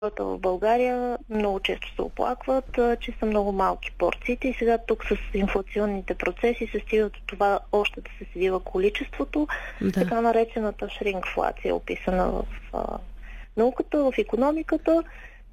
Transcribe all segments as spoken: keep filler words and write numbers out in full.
хората в България много често се оплакват, че са много малки порциите и сега тук с инфлационните процеси се стига до това още да се свива количеството. Да. Така наречената шрингфлация, описана в а, науката, в икономиката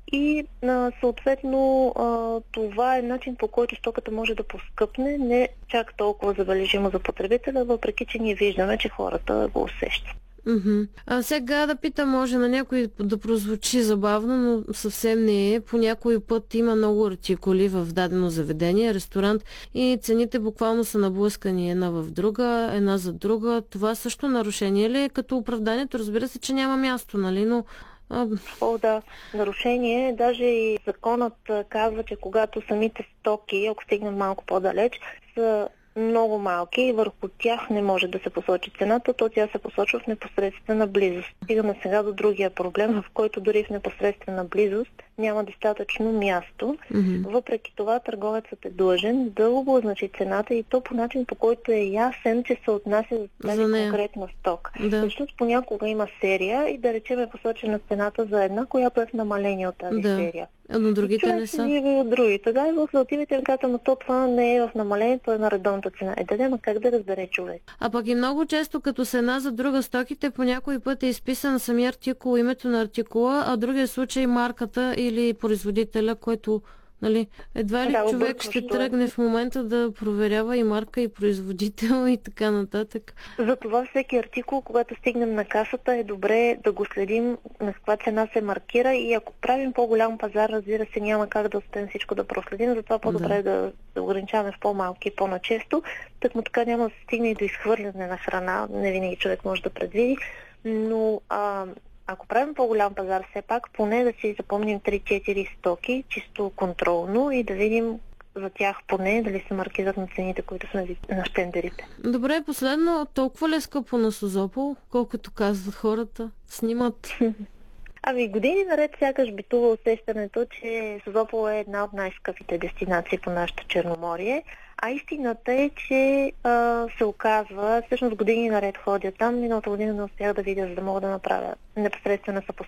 и а, съответно а, това е начин, по който стоката може да поскъпне, не чак толкова забележимо за потребителя, въпреки че ние виждаме, че хората го усещат. Mm-hmm. А сега да питам, може на някой да прозвучи забавно, но съвсем не е. По някой път има много артикули в дадено заведение, ресторант и цените буквално са наблъскани една в друга, една за друга. Това също нарушение ли е? Като оправданието, разбира се, че няма място, нали? Но а... О, да, нарушение. Даже и законът казва, че когато самите стоки, ако стигнем малко по-далеч, са много малки и върху тях не може да се посочи цената, то тя се посочва в непосредствена близост. Стигаме сега до другия проблем, в който дори в непосредствена близост няма достатъчно място. Mm-hmm. Въпреки това търговецът е длъжен да обозначи цената и то по начин, по който е ясен, че се отнася за тази за конкретна стока. Да. Защото понякога има серия и да речем е посочена цената за една, която е в намаление от тази да. серия. Но другите не са. И от другите. Да, и в отивате и казвате, но то това не е в намалението, е на редовната цена. Е, да, да, но как да разбере човек? А пък и много често, като с една за друга стоките, по някой път е изписан самия артикул, името на артикула, а в другия случай марката или производителя, който, нали, едва ли да, човек ще тръгне в момента да проверява и марка, и производител, и така нататък. Затова всеки артикул, когато стигнем на касата, е добре да го следим на каква цена се маркира и ако правим по-голям пазар, разбира се, няма как да успеем всичко да проследим, затова по-добре да, да се ограничаваме в по-малки и по-начесто, тък му така няма да се стигне и до изхвърляне на храна, не винаги човек може да предвиди, но а, ако правим по-голям пазар, все пак поне да си запомним три-четири стоки, чисто контролно и да видим за тях поне дали се маркират на цените, които са на щендерите. Добре, последно, толкова ли е скъпо на Созопол, колкото казват хората? Снимат? Ами години наред сякаш битува усещането, че Созопол е една от най-скъпите дестинации по нашето Черноморие. А истината е, че а, се оказва, всъщност години наред ходя там, миналата година не успях да видя, за да мога да направя непосредствена съпоставка